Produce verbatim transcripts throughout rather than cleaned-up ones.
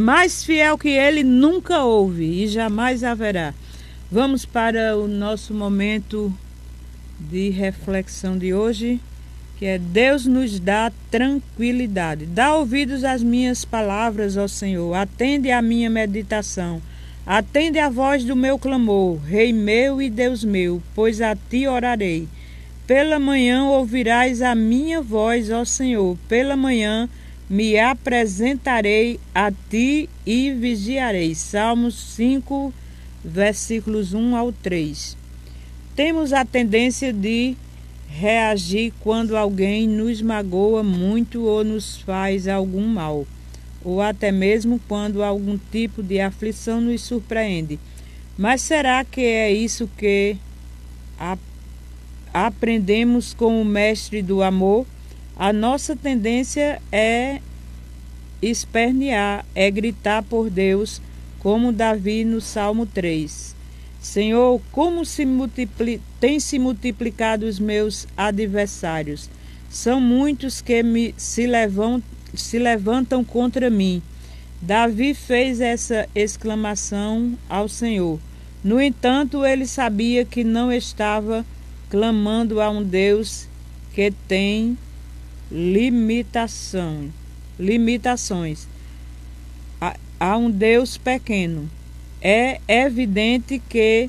mais fiel que ele nunca houve e jamais haverá. Vamos para o nosso momento de reflexão de hoje, que é: Deus nos dá tranquilidade. Dá ouvidos às minhas palavras, ó Senhor, atende à minha meditação, atende à voz do meu clamor, Rei meu e Deus meu, pois a ti orarei. Pela manhã ouvirás a minha voz, ó Senhor, pela manhã me apresentarei a ti e vigiarei. Salmos cinco, versículos um ao três. Temos a tendência de reagir quando alguém nos magoa muito ou nos faz algum mal, ou até mesmo quando algum tipo de aflição nos surpreende. Mas será que é isso que a, aprendemos com o mestre do amor? A nossa tendência é espernear, é gritar por Deus, como Davi no Salmo três. Senhor, como se multipli... tem se multiplicado os meus adversários. São muitos que me... se, levam... se levantam contra mim. Davi fez essa exclamação ao Senhor. No entanto, ele sabia que não estava clamando a um Deus que tem limitação, limitações, a, a um Deus pequeno. É evidente que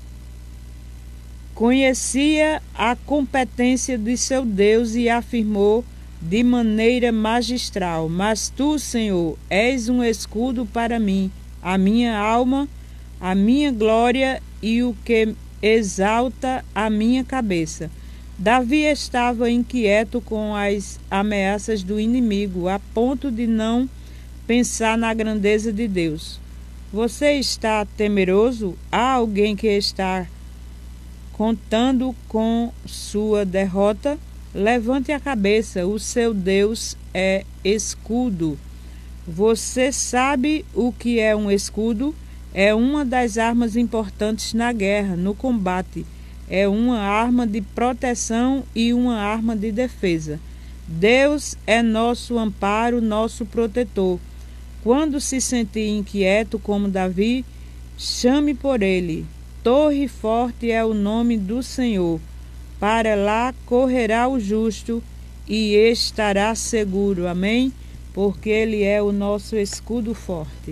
conhecia a competência de seu Deus e afirmou de maneira magistral: mas tu, Senhor, és um escudo para mim, a minha alma, a minha glória e o que exalta a minha cabeça. Davi estava inquieto com as ameaças do inimigo, a ponto de não pensar na grandeza de Deus. Você está temeroso? Há alguém que está contando com sua derrota? Levante a cabeça, o seu Deus é escudo. Você sabe o que é um escudo? É uma das armas importantes na guerra, no combate. É uma arma de proteção e uma arma de defesa. Deus é nosso amparo, nosso protetor. Quando se sentir inquieto como Davi, chame por ele. Torre forte é o nome do Senhor. Para lá correrá o justo e estará seguro. Amém? Porque ele é o nosso escudo forte.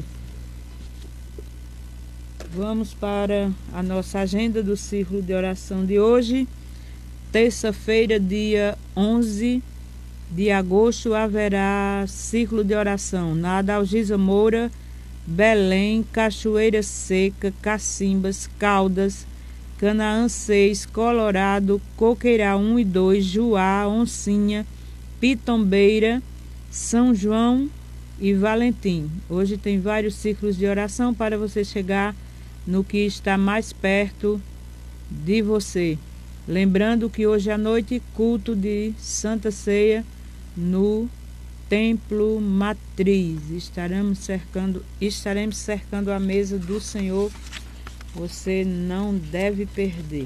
Vamos para a nossa agenda do círculo de oração de hoje. Terça-feira, dia onze de agosto, haverá círculo de oração na Adalgisa Moura, Belém, Cachoeira Seca, Cacimbas, Caldas, Canaã seis, Colorado, Coqueirá um e dois, Juá, Oncinha, Pitombeira, São João e Valentim. Hoje tem vários círculos de oração para você chegar no que está mais perto de você. Lembrando que hoje à noite, culto de Santa Ceia no Templo Matriz. Estaremos cercando, estaremos cercando a mesa do Senhor. Você não deve perder.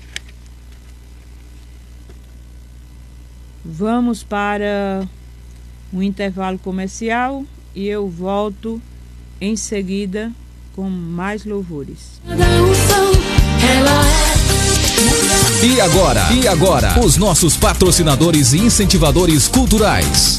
Vamos para um intervalo comercial e eu volto em seguida com mais louvores. E agora, e agora, os nossos patrocinadores e incentivadores culturais.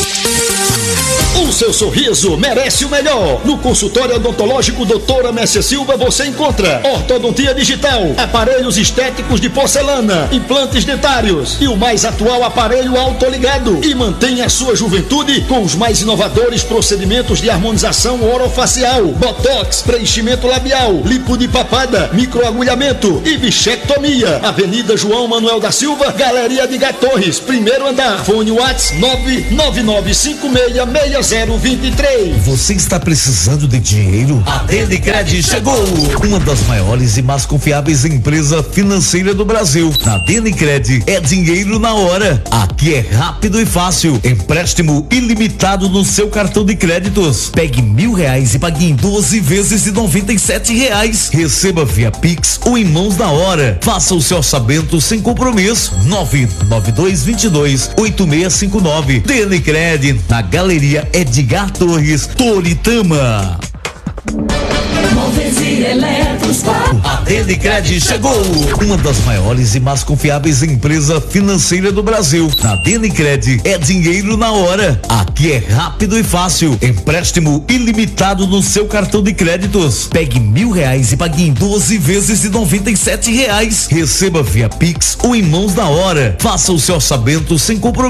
O seu sorriso merece o melhor. No consultório odontológico doutora Messia Silva você encontra ortodontia digital, aparelhos estéticos de porcelana, implantes dentários e o mais atual aparelho autoligado. E mantenha a sua juventude com os mais inovadores procedimentos de harmonização orofacial, botox, preenchimento labial, lipo de papada, microagulhamento e bichectomia. Avenida João Manuel da Silva, Galeria de Gatorres, primeiro andar. Fone WhatsApp nove nove nove cinco seis seis zero dois três. Você está precisando de dinheiro? A Denicred chegou! Uma das maiores e mais confiáveis empresas financeiras do Brasil. Na Denicred é dinheiro na hora. Aqui é rápido e fácil. Empréstimo ilimitado no seu cartão de créditos. Pegue mil reais e pague em doze vezes de noventa e sete reais. Receba via Pix ou em mãos na hora. Faça o seu orçamento sem compromisso. nove nove dois dois dois oito seis cinco nove. Denicred, na Galeria Ed Edgar Torres, Toritama. Móveis e eletros. A Denicred chegou, uma das maiores e mais confiáveis empresas financeiras do Brasil. Na Denicred é dinheiro na hora. Aqui é rápido e fácil. Empréstimo ilimitado no seu cartão de créditos. Pegue mil reais e pague em doze vezes de noventa e sete reais. Receba via Pix ou em mãos na hora. Faça o seu orçamento sem compromisso.